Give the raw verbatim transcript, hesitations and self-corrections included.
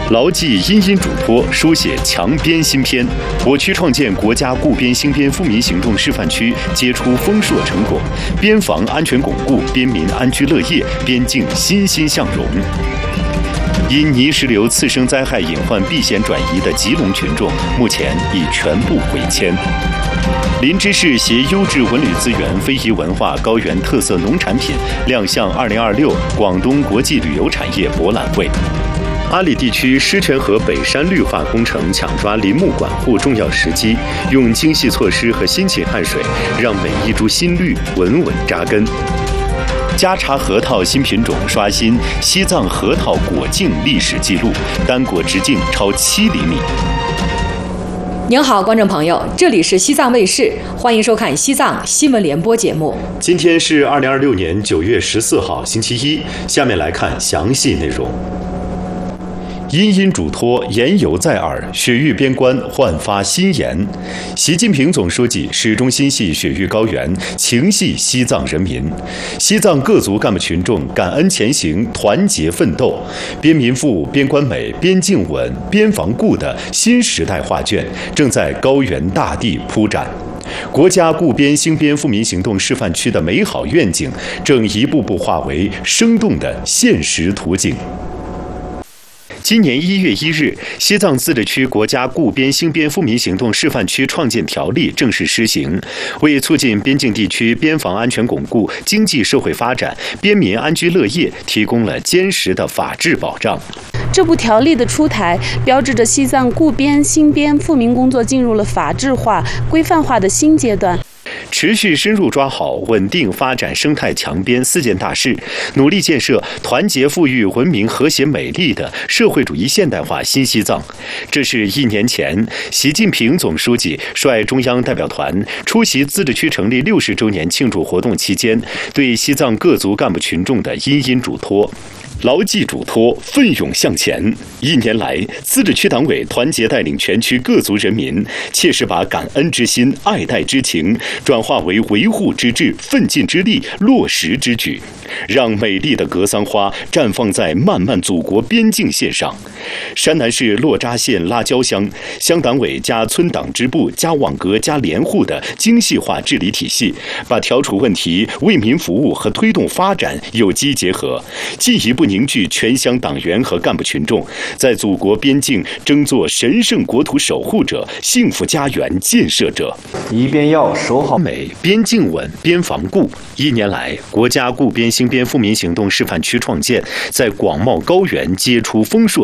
牢记殷殷嘱托，书写强边新篇。我区创建国家固边兴边富民行动示范区，结出丰硕成果，边防安全巩固，边民安居乐业，边境欣欣向荣。因泥石流次生灾害隐患避险转移的吉隆群众，目前已全部回迁。林芝市携优质文旅资源、非遗文化、高原特色农产品亮相二零二六广东国际旅游产业博览会。阿里地区狮泉河北山绿化工程抢抓林木管护重要时机，用精细措施和辛勤汗水，让每一株新绿稳稳扎根。嘉茶核桃新品种刷新西藏核桃果径历史记录，单果直径超七厘米。 您好，观众朋友，这里是西藏卫视，欢迎收看西藏新闻联播节目。 今天是二零二六年九月十四号，星期一。下面来看详细内容。殷殷嘱托，言犹在耳，雪域边关焕发新颜。习近平总书记始终心系雪域高原，情系西藏人民。西藏各族干部群众感恩前行，团结奋斗，边民富、边关美、边境稳、边防固的新时代画卷正在高原大地铺展。国家固边兴边富民行动示范区的美好愿景正一步步化为生动的现实图景。今年一月一日，西藏自治区国家固边兴边富民行动示范区创建条例正式施行，为促进边境地区边防安全巩固、经济社会发展、边民安居乐业提供了坚实的法治保障。 这部条例的出台，标志着西藏固边兴边富民工作进入了法治化、规范化的新阶段。 持续深入抓好稳定发展生态强边四件大事，努力建设团结富裕、文明和谐美丽的社会主义现代化新西藏。这是一年前，习近平总书记率中央代表团出席自治区成立六十周年庆祝活动期间，对西藏各族干部群众的殷殷嘱托。牢记嘱托，奋勇向前。一年来，自治区党委团结带领全区各族人民，切实把感恩之心、爱戴之情转化为维护之志、奋进之力、落实之举，让美丽的格桑花绽放在漫漫祖国边境线上。山南市洛扎县拉焦乡乡党委加村党支部加网格加联户的精细化治理体系，把调处问题、为民服务和推动发展有机结合，进一步凝聚全乡党员和干部群众，在祖国边境争做神圣国土守护者、幸福家园建设者。 一边要守好美，边境稳，边防固。一年来，国家固边兴边富民行动示范区创建，在广袤高原结出丰硕